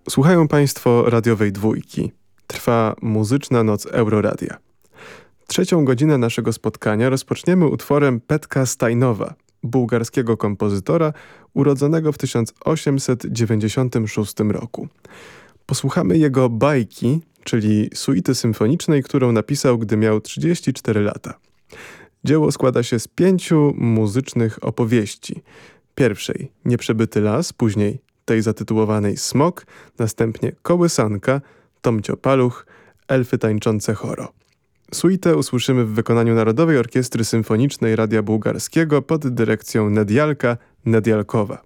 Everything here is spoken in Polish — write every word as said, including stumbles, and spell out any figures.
Słuchają Państwo radiowej dwójki. Trwa muzyczna noc Euroradia. Trzecią godzinę naszego spotkania rozpoczniemy utworem Petka Stajnowa, bułgarskiego kompozytora urodzonego w tysiąc osiemset dziewięćdziesiątym szóstym roku. Posłuchamy jego bajki, czyli suity symfonicznej, którą napisał, gdy miał trzydzieści cztery lata. Dzieło składa się z pięciu muzycznych opowieści. Pierwszej Nieprzebyty las, później tej zatytułowanej Smok, następnie Kołysanka, Tomcio Paluch, Elfy tańczące choro. Suitę usłyszymy w wykonaniu Narodowej Orkiestry Symfonicznej Radia Bułgarskiego pod dyrekcją Nedialka Nedialkowa.